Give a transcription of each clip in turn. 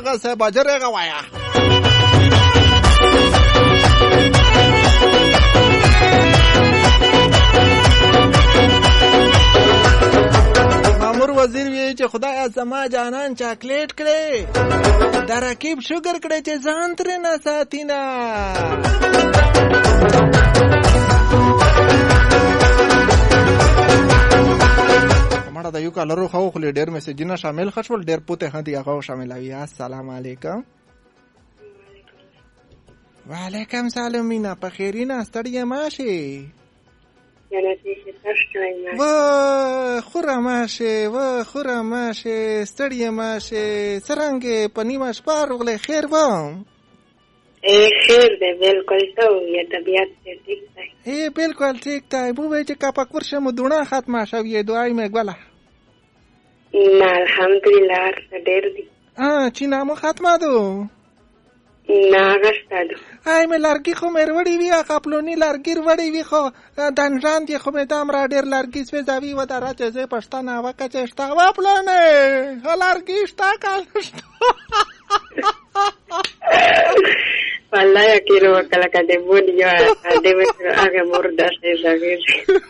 هغه صاحب اجر هغه وایا. مامور وزیر وی چې خدای زما جانان چاکلیټ کړي د رقیب شوګر کړي چې ځان تر نه ساتینا. مړه د یو کالرو خو خو ډېر میسجونه شامل خشول ډېر پوته هدي هغه شامل وي. السلام علیکم. وعلیکم سلام مینا په خیرینا ستړی ماشي و خوره ماشه و خوره ماشه ستړی ماشه سرنګ په نیمه شپه راغلی خیر وم. خیر دی بالکل ته وې طبیعت ټیک دی. بالکل ټیک دی. بو وې چې کا پکور شمو دونه ختمه شوې دعای مې ګوله. نه الحمدلله ډېر دی. چې نامو ختمه دو نه غشتادو. مې لرګي خو مې وړي وي خپلونی لرګي وړي وي خو دنجان دي خو مې دام را ډېر لرګي سپېځوي و دا راځي زه پښتانه وکړه شتا و پلانې لرګي شتا کال والله کېرو کله کده مونږ یو دې هغه مردا څه ځای.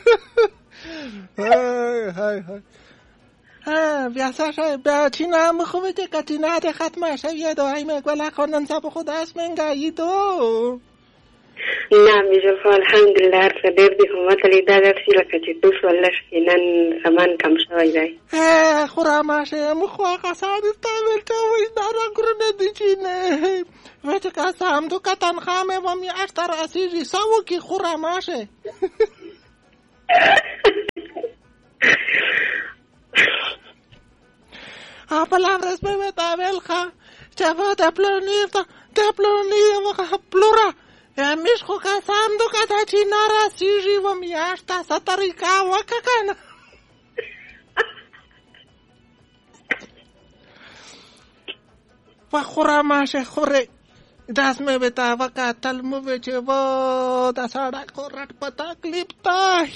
هاي بیا ساشه بیا چې نام خو مې ته کتینا ته ختمه شوی دوای مې ګولا خو نن سبا خو داس منګای تو. نه مې خو الحمدلله ډېر دي هم ته دا درسي لکه چې دوس ولش نن سامان کم شوی دی. خو را ماشه مخ خو قصاد استعمال کوي دا راګرنه دي چې نه وته کا سم تو کتن خامه و می اشتر اسیږي ساو کی خو را ماشه. palabras me metabelja chava de plonir wa plura mis ho casando cada chinara si jivo mi hasta satarika wa kakana. wa khura mashe khore das me betava katal mu veche wo da sada korat pata clip tai.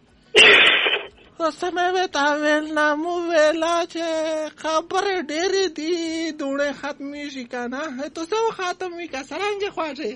سمه وتاول نامو ویلا چې خبره ډېرې دي دوړې ختمې شي که نه تو څه ختم وي که سرنګې خواږې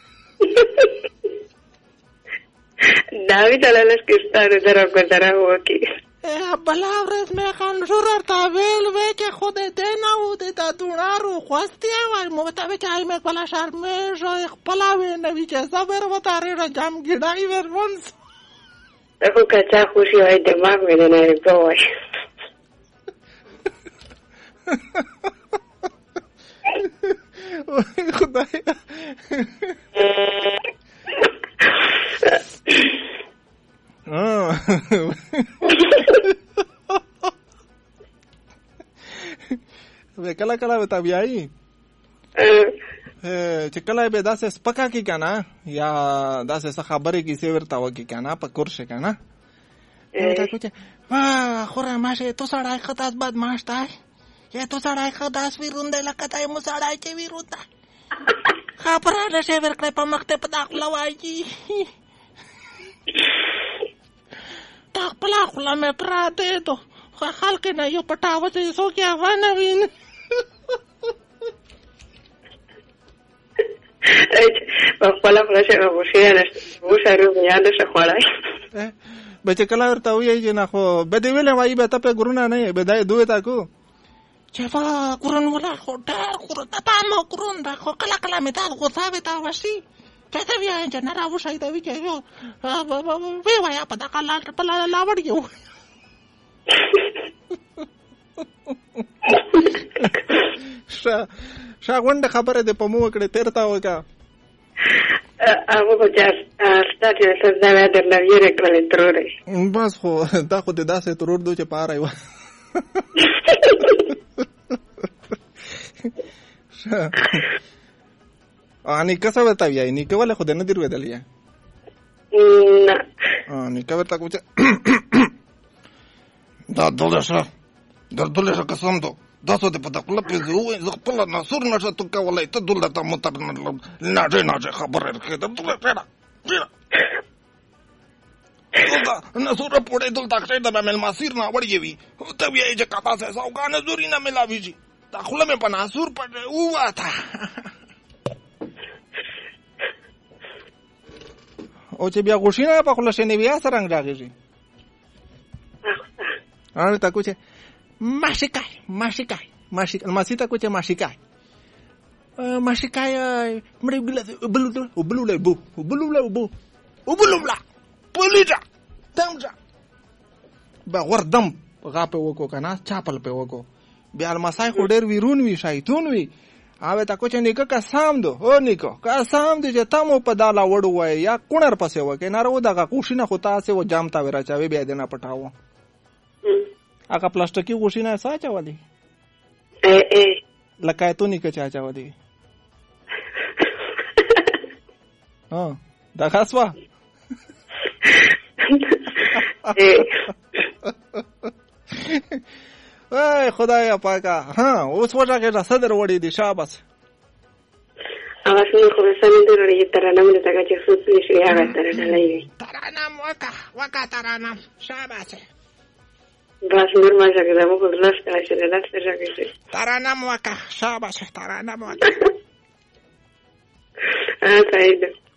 دا وي دلالش کښتانو درو ګذره وکړي. بله ورځ مې خنجور ورته ویل وی چې خو د دې نه و د دا دوړارو خوستې وای مو ورته وی چې ای مې خپله شرمېږه خپله وی نه وي چې زه ور وتارېږه جام ګیډای ور ونس خو کچا خوشي وای دماغ مې نه نه وای. خدای کله کله به طبیعي چې کله به داسې سپکا کې کنه یا داسې څه خبرې کیسې ورته وکړي کنه په کورشه کنه ته کوچ وا خوره ماشه تو سړی خداس بدمعاش دی یا تو سړی خداس ویرونده لکه ته مو سړی چې ویرونده خبره نشي ورکړې په مخ ته په داخله وایي تا خپل خپل مې پراته ته خلک نه یو پټاوه چې څوک یې وانه وین خپل خلاصه وشي وشارو یاد شخړای بچ کله ورته وی چې نه خو به دی ویلې وای به ته په ګورونه نه به دای دوی تا کو چې وا ګورن ولا خو ډار خو ته ما ګورن دا خو کله کله می تا خو ثابت اوسي ته ته وی چې نه راو شي دا وی چې وی وای په دا کله په لا وړیو شاغونډه خبره ده په مو کړه تیرتا وکا هغه ستاسو څه دا درنوي کړل ترورې بس خو دا خو د داسې ترور دوی چې پاره و اني کسه وتا وی ني کوله خو نه درو دلیا نه اني کوته کوچ دا دولشه قسم دو داسو د پټکل په زو زه خپل نصور نشه تو کولای ته دولته متر نه خبره راکې دا نصور پوره دولته کړه د مل ماسیر نه وړي وي ته وی چې کاته سه سوګانه زوري نه ملاوي دا خوله مې په ناسور پټ وواته. او چې بیا غوښي نه په خوله شنې بیا څه رنګ راغېږي؟ هغه ته کوچه ماشیکای الماسي ته کوچه ماشیکای مړې بلوله پولیټا دمجا با وردم غاپه وکو کنه چاپل په وکو بیا الماسای خو ډېر ویرون وی شایتون وی هغه تا کوچه نیکه قسم دو او نیکو قسم دې چې تاسو په دالا وړو وای یا کونر پسې وکې نه ورو دغه کوښینه خو تاسو و جام تا ورا چاوي بیا دې نه پټاو هغه پلاستیکي کوښینه ساچا ودی لکه ته نیکه چاچا ودی ها دا خاصه ای خدایا پاکا ها اوس وځه کې صدر وړي دي شاباس اواز نو خو سمې درې ترانه مې څنګه چې څه شي هغه ترانه لایي ترانه وکا ترانه شاباس بس نور ما څنګه دمو په لاس کې چې لاس راځي ترانه وکا شاباس ترانه وکا اه